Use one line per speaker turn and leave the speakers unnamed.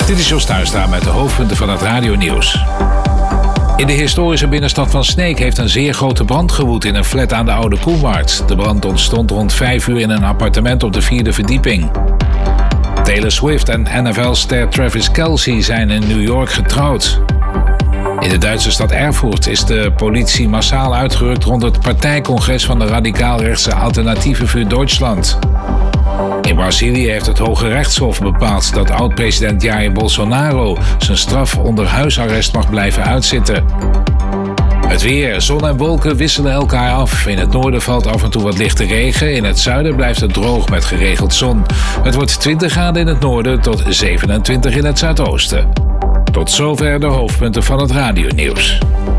Dit is Jos Thuistra met de hoofdpunten van het radionieuws. In de historische binnenstad van Sneek heeft een zeer grote brand gewoed in een flat aan de Oude Koemarkt. De brand ontstond rond 5 uur in een appartement op de 4e verdieping. Taylor Swift en NFL-ster Travis Kelce zijn in New York getrouwd. In de Duitse stad Erfurt is de politie massaal uitgerukt rond het partijcongres van de radicaal-rechtse Alternatieven für Deutschland. In Brazilië heeft het Hoge Rechtshof bepaald dat oud-president Jair Bolsonaro zijn straf onder huisarrest mag blijven uitzitten. Het weer. Zon en wolken wisselen elkaar af. In het noorden valt af en toe wat lichte regen. In het zuiden blijft het droog met geregeld zon. Het wordt 20 graden in het noorden tot 27 in het zuidoosten. Tot zover de hoofdpunten van het radionieuws.